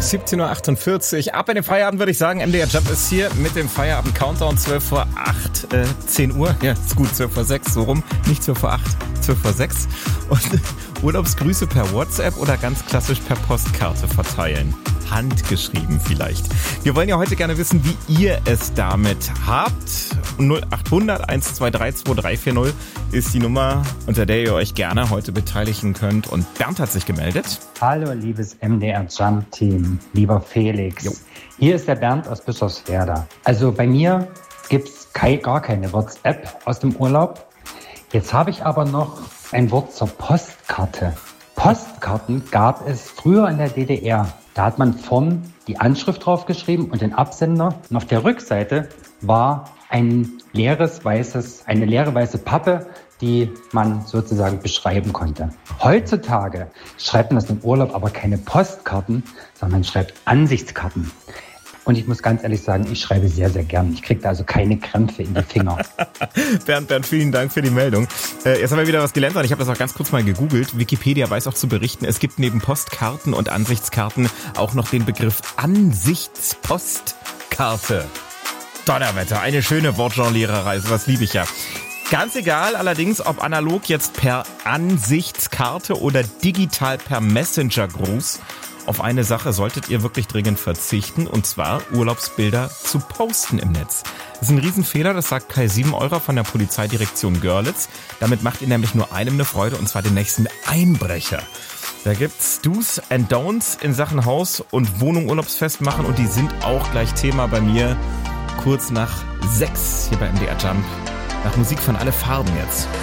17.48 Uhr. Ab in den Feierabend würde ich sagen. MDR Jump ist hier mit dem Feierabend-Countdown 12 vor 8, 10 Uhr. Ja, ist gut, 12 vor 6, so rum. Nicht 12 vor 8, 12 vor 6. Und Urlaubsgrüße per WhatsApp oder ganz klassisch per Postkarte verteilen. Handgeschrieben vielleicht. Wir wollen ja heute gerne wissen, wie ihr es damit habt. 0800 123 2340 ist die Nummer, unter der ihr euch gerne heute beteiligen könnt. Und Bernd hat sich gemeldet. Hallo, liebes MDR Jump Team, lieber Felix. Jo. Hier ist der Bernd aus Bischofswerda. Also bei mir gibt's gar keine WhatsApp aus dem Urlaub. Jetzt habe ich aber noch ein Wort zur Postkarte. Postkarten gab es früher in der DDR. Da hat man vorn die Anschrift draufgeschrieben und den Absender. Und auf der Rückseite war eine leere weiße Pappe, die man sozusagen beschreiben konnte. Heutzutage schreibt man das im Urlaub aber keine Postkarten, sondern man schreibt Ansichtskarten. Und ich muss ganz ehrlich sagen, ich schreibe sehr, sehr gern. Ich kriege da also keine Krämpfe in die Finger. Bernd, vielen Dank für die Meldung. Jetzt haben wir wieder was gelernt und ich habe das auch ganz kurz mal gegoogelt. Wikipedia weiß auch zu berichten, es gibt neben Postkarten und Ansichtskarten auch noch den Begriff Ansichtspostkarte. Donnerwetter, eine schöne Wortjongliererei, sowas liebe ich ja. Ganz egal allerdings, ob analog jetzt per Ansichtskarte oder digital per Messenger-Gruß. Auf eine Sache solltet ihr wirklich dringend verzichten, und zwar Urlaubsbilder zu posten im Netz. Das ist ein Riesenfehler, das sagt Kai Siebeneurer von der Polizeidirektion Görlitz. Damit macht ihr nämlich nur einem eine Freude, und zwar den nächsten Einbrecher. Da gibt's Do's and Don'ts in Sachen Haus- und Wohnung urlaubsfest machen, und die sind auch gleich Thema bei mir kurz nach 6 hier bei MDR Jump. Nach Musik von Alle Farben jetzt.